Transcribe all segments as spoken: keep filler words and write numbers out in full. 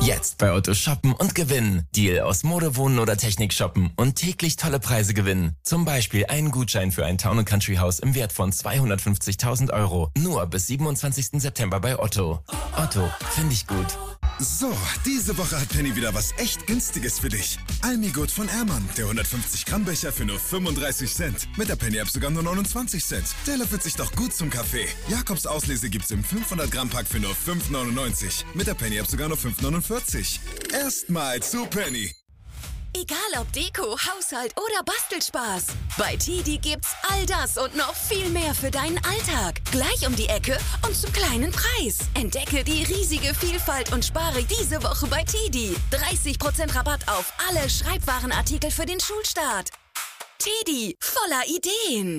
Jetzt bei Otto shoppen und gewinnen. Deal aus Mode, Wohnen oder Technik shoppen und täglich tolle Preise gewinnen. Zum Beispiel einen Gutschein für ein Town and Country Haus im Wert von zweihundertfünfzigtausend Euro. Nur bis siebenundzwanzigsten September bei Otto. Otto, finde ich gut. So, diese Woche hat Penny wieder was echt Günstiges für dich. Almigurt von Ehrmann, der hundertfünfzig Gramm Becher für nur fünfunddreißig Cent. Mit der Penny App sogar nur neunundzwanzig Cent. Der löffelt sich doch gut zum Kaffee. Jakobs Auslese gibt's im fünfhundert Gramm Pack für nur fünf neunundneunzig. Mit der Penny App sogar nur fünf neunundvierzig. Erstmal zu Penny. Egal ob Deko, Haushalt oder Bastelspaß. Bei Tidi gibt's all das und noch viel mehr für deinen Alltag. Gleich um die Ecke und zum kleinen Preis. Entdecke die riesige Vielfalt und spare diese Woche bei Tidi. dreißig Prozent Rabatt auf alle Schreibwarenartikel für den Schulstart. Tidi, voller Ideen.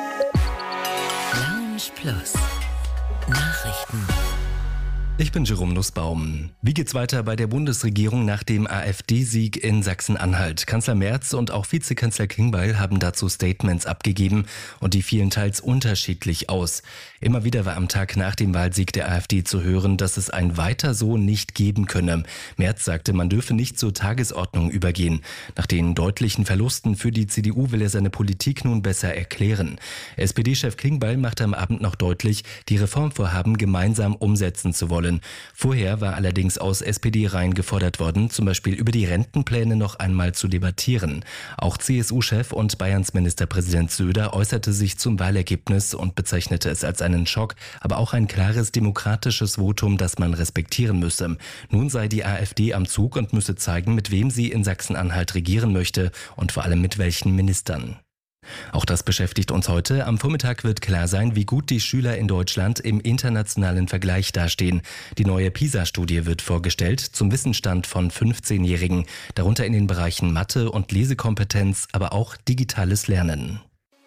Lounge Plus. Nachrichten. Ich bin Jerome Nussbaum. Wie geht's weiter bei der Bundesregierung nach dem AfD-Sieg in Sachsen-Anhalt? Kanzler Merz und auch Vizekanzler Klingbeil haben dazu Statements abgegeben und die fielen teils unterschiedlich aus. Immer wieder war am Tag nach dem Wahlsieg der AfD zu hören, dass es ein Weiter so nicht geben könne. Merz sagte, man dürfe nicht zur Tagesordnung übergehen. Nach den deutlichen Verlusten für die C D U will er seine Politik nun besser erklären. S P D-Chef Klingbeil machte am Abend noch deutlich, die Reformvorhaben gemeinsam umsetzen zu wollen. Vorher war allerdings aus S P D-Reihen gefordert worden, zum Beispiel über die Rentenpläne noch einmal zu debattieren. Auch C S U-Chef und Bayerns Ministerpräsident Söder äußerte sich zum Wahlergebnis und bezeichnete es als einen Schock, aber auch ein klares demokratisches Votum, das man respektieren müsse. Nun sei die AfD am Zug und müsse zeigen, mit wem sie in Sachsen-Anhalt regieren möchte und vor allem mit welchen Ministern. Auch das beschäftigt uns heute. Am Vormittag wird klar sein, wie gut die Schüler in Deutschland im internationalen Vergleich dastehen. Die neue PISA-Studie wird vorgestellt zum Wissensstand von fünfzehnjährigen, darunter in den Bereichen Mathe und Lesekompetenz, aber auch digitales Lernen.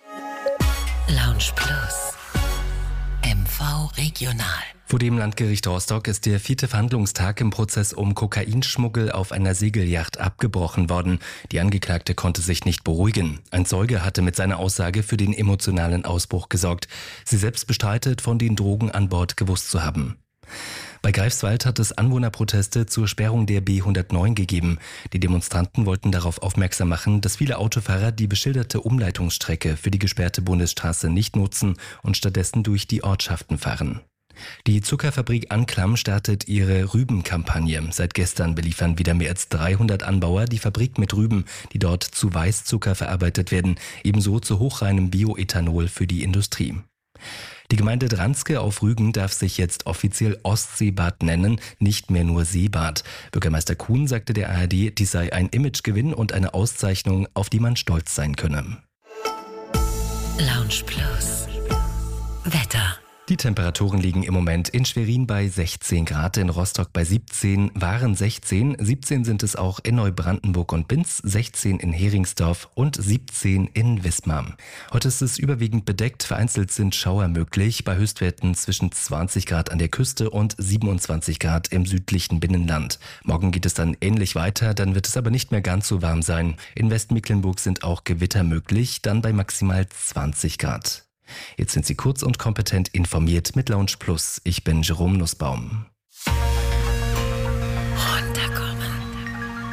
Lounge Plus. M V Regional. Vor dem Landgericht Rostock ist der vierte Verhandlungstag im Prozess um Kokainschmuggel auf einer Segelyacht abgebrochen worden. Die Angeklagte konnte sich nicht beruhigen. Ein Zeuge hatte mit seiner Aussage für den emotionalen Ausbruch gesorgt. Sie selbst bestreitet, von den Drogen an Bord gewusst zu haben. Bei Greifswald hat es Anwohnerproteste zur Sperrung der B hundertneun gegeben. Die Demonstranten wollten darauf aufmerksam machen, dass viele Autofahrer die beschilderte Umleitungsstrecke für die gesperrte Bundesstraße nicht nutzen und stattdessen durch die Ortschaften fahren. Die Zuckerfabrik Anklam startet ihre Rübenkampagne. Seit gestern beliefern wieder mehr als dreihundert Anbauer die Fabrik mit Rüben, die dort zu Weißzucker verarbeitet werden, ebenso zu hochreinem Bioethanol für die Industrie. Die Gemeinde Dranske auf Rügen darf sich jetzt offiziell Ostseebad nennen, nicht mehr nur Seebad. Bürgermeister Kuhn sagte der A R D, dies sei ein Imagegewinn und eine Auszeichnung, auf die man stolz sein könne. Lounge Plus. Wetter. Die Temperaturen liegen im Moment in Schwerin bei sechzehn Grad, in Rostock bei siebzehn, Waren sechzehn, siebzehn sind es auch in Neubrandenburg und Binz, sechzehn in Heringsdorf und siebzehn in Wismar. Heute ist es überwiegend bedeckt, vereinzelt sind Schauer möglich, bei Höchstwerten zwischen zwanzig Grad an der Küste und siebenundzwanzig Grad im südlichen Binnenland. Morgen geht es dann ähnlich weiter, dann wird es aber nicht mehr ganz so warm sein. In Westmecklenburg sind auch Gewitter möglich, dann bei maximal zwanzig Grad. Jetzt sind Sie kurz und kompetent informiert mit Lounge Plus. Ich bin Jerome Nussbaum.